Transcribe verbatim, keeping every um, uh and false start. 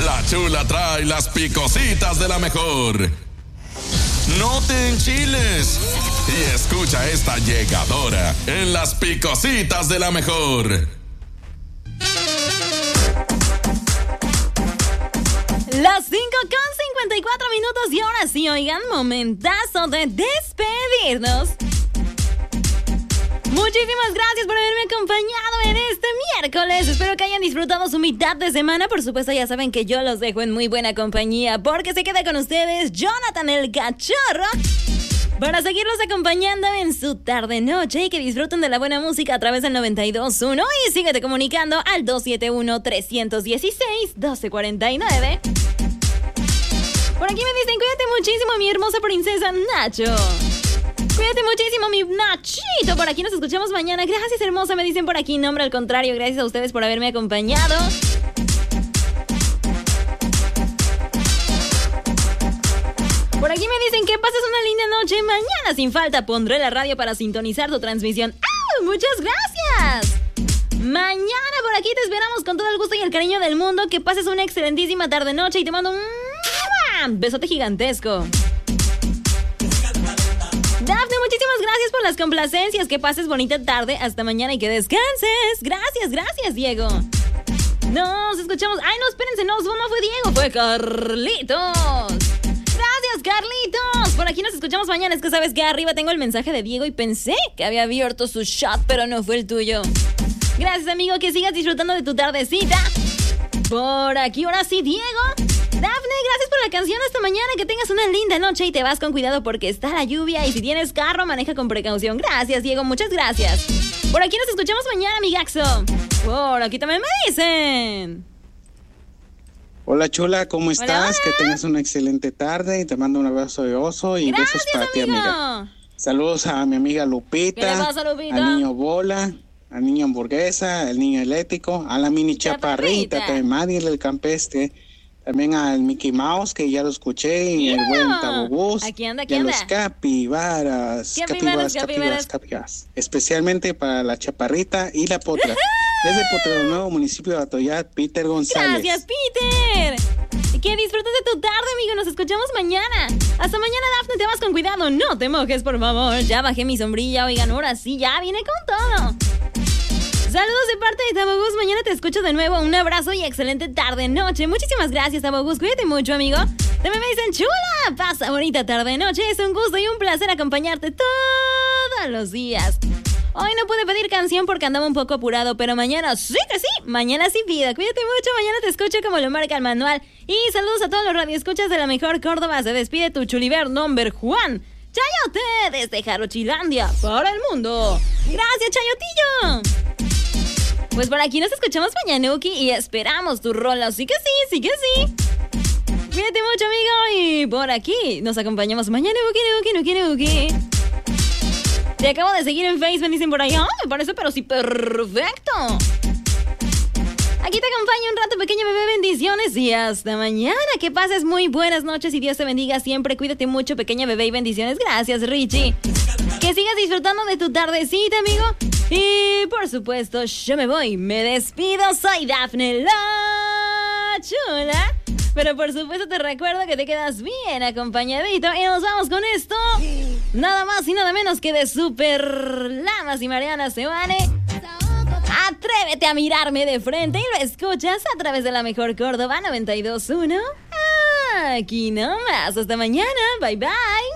La Chula trae las picositas de la mejor. No te enchiles y escucha esta llegadora en las picositas de la mejor. Las cinco con cincuenta y cuatro minutos y ahora sí, oigan, momentazo de despedirnos. Muchísimas gracias por haberme acompañado en este miércoles. Espero que hayan disfrutado su mitad de semana. Por supuesto, ya saben que yo los dejo en muy buena compañía porque se queda con ustedes Jonathan el Cachorro para seguirlos acompañando en su tarde-noche y que disfruten de la buena música a través del noventa y dos punto uno y síguete comunicando al dos siete uno, tres uno seis, uno dos cuatro nueve. Por aquí me dicen, cuídate muchísimo, mi hermosa princesa Nacho. Cuídate muchísimo, mi Nachito. Por aquí nos escuchamos mañana. Gracias, hermosa, me dicen por aquí. Nombre al contrario, gracias a ustedes por haberme acompañado. Por aquí me dicen que pases una linda noche. Mañana sin falta pondré la radio para sintonizar tu transmisión. ¡Ah! ¡Muchas gracias! Mañana por aquí te esperamos con todo el gusto y el cariño del mundo. Que pases una excelentísima tarde-noche y te mando un besote gigantesco. Dafne, muchísimas gracias por las complacencias. Que pases bonita tarde. Hasta mañana y que descanses. Gracias, gracias, Diego. Nos escuchamos. Ay, no, espérense, no, no fue Diego, fue Carlitos. Gracias, Carlitos. Por aquí nos escuchamos mañana. Es que sabes que arriba tengo el mensaje de Diego y pensé que había abierto su shot, pero no fue el tuyo. Gracias, amigo, que sigas disfrutando de tu tardecita. Por aquí, ahora sí, Diego. Dafne, gracias por la canción. Hasta mañana, que tengas una linda noche y te vas con cuidado porque está la lluvia. Y si tienes carro, maneja con precaución. Gracias, Diego, muchas gracias. Por aquí nos escuchamos mañana, amigaxo. Por aquí también me dicen. Hola, Chula, ¿cómo estás? Hola, hola. Que tengas una excelente tarde y te mando un abrazo de oso y Gracias, besos para amigo. ti, amiga. Saludos a mi amiga Lupita, ¿Qué le pasa, Lupita? al niño Bola, al niño Hamburguesa, al niño Eléctrico, a la mini Chaparrita, Chaparrita. también Mariel el Campestre, también al Mickey Mouse, que ya lo escuché, y el Yeah. buen Tabobús, Aquí anda, aquí y a anda. los capibaras, Capibaras, capibaras, capibaras. capibaras, capibaras, especialmente para la Chaparrita y la Potra. Desde Potrero Nuevo, municipio de Atoyat, Peter González. Gracias, Peter. Que disfrutes de tu tarde, amigo. Nos escuchamos mañana. Hasta mañana, Dafne. Te vas con cuidado. No te mojes, por favor. Ya bajé mi sombrilla. Oigan, ahora sí, ya viene con todo. Saludos de parte de Tabogus. Mañana te escucho de nuevo. Un abrazo y excelente tarde-noche. Muchísimas gracias, Tabogus. Cuídate mucho, amigo. También me dicen, chula, pasa bonita tarde-noche. Es un gusto y un placer acompañarte todos los días. Hoy no pude pedir canción porque andaba un poco apurado, pero mañana sí que sí, mañana sí pida. Cuídate mucho, mañana te escucho como lo marca el manual. Y saludos a todos los radioescuchas de la mejor Córdoba. Se despide tu chuliver number Juan Chayote desde Jarochilandia para el mundo. Gracias, Chayotillo. Pues por aquí nos escuchamos mañanuki y esperamos tu rola. Sí que sí, sí que sí. Cuídate mucho, amigo. Y por aquí nos acompañamos mañanuki, nuki, nuki, nuki. Te acabo de seguir en Facebook, me dicen por ahí. Oh, me parece, pero sí, perfecto. Aquí te acompaño un rato, pequeño bebé. Bendiciones y hasta mañana. Que pases muy buenas noches y Dios te bendiga siempre. Cuídate mucho, pequeña bebé, y bendiciones. Gracias, Richie. Que sigas disfrutando de tu tardecita, amigo. Y por supuesto, yo me voy, me despido. Soy Dafne la Chula. Pero por supuesto te recuerdo que te quedas bien acompañadito. Y nos vamos con esto. Nada más y nada menos que de Super Lamas y Mariana Sebane. Atrévete a mirarme de frente y lo escuchas a través de la mejor Córdoba noventa y dos punto uno. Aquí nomás. Hasta mañana. Bye bye.